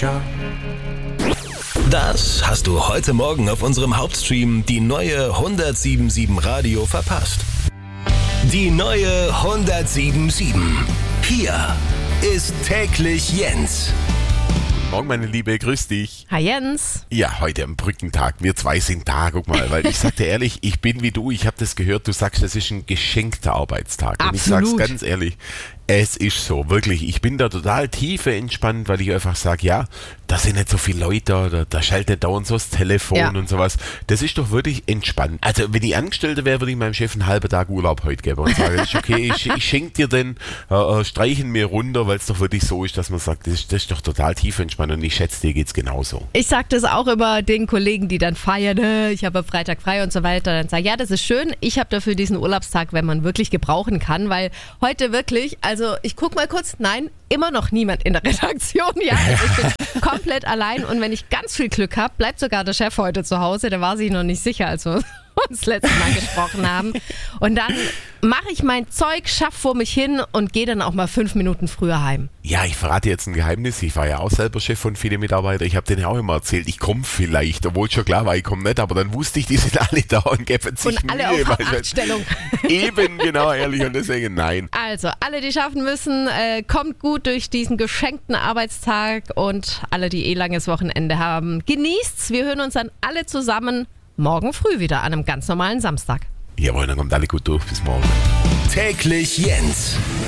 Das hast du heute Morgen auf unserem Hauptstream, die neue 107.7 Radio, verpasst. Die neue 107.7. Hier ist täglich Jens. Morgen, meine Liebe, grüß dich. Hi Jens. Ja, heute am Brückentag. Wir zwei sind da, guck mal, weil ich sag dir ehrlich, ich bin wie du, ich habe das gehört, du sagst, das ist ein geschenkter Arbeitstag. Absolut. Und ich sag's ganz ehrlich, es ist so, wirklich. Ich bin da total tiefe entspannt, weil ich einfach sage, ja, da sind nicht so viele Leute, da schaltet nicht dauernd so das Telefon und sowas. Das ist doch wirklich entspannt. Also, wenn ich Angestellter wäre, würde ich meinem Chef einen halben Tag Urlaub heute geben und sagen, ist okay, ich schenke dir den, streichen mir runter, weil es doch wirklich so ist, dass man sagt, das ist doch total tief entspannt und ich schätze, dir geht's genauso. Ich sage das auch immer den Kollegen, die dann feiern, ich habe am Freitag frei und so weiter. Dann sage ich, ja, das ist schön. Ich habe dafür diesen Urlaubstag, wenn man wirklich gebrauchen kann, weil heute wirklich, also ich gucke mal kurz, nein, immer noch niemand in der Redaktion. Ja, also ich bin komplett allein und wenn ich ganz viel Glück habe, bleibt sogar der Chef heute zu Hause. Der war sich noch nicht sicher, als wir uns letztes Mal gesprochen haben. Und dann mache ich mein Zeug, schaff vor mich hin und gehe dann auch mal 5 Minuten früher heim. Ja, ich verrate jetzt ein Geheimnis. Ich war ja auch selber Chef von vielen Mitarbeitern. Ich habe denen ja auch immer erzählt, ich komme vielleicht, obwohl schon klar war, ich komme nicht. Aber dann wusste ich, die sind alle da und geben sich Und alle Mühe. auf Achtstellung. Eben, genau, ehrlich. Und deswegen nein. Also, alle, die schaffen müssen, kommt gut durch diesen geschenkten Arbeitstag und alle, die langes Wochenende haben, genießt's. Wir hören uns dann alle zusammen morgen früh wieder an einem ganz normalen Samstag. Jawohl, dann kommt alle gut durch. Bis morgen. Täglich Jens.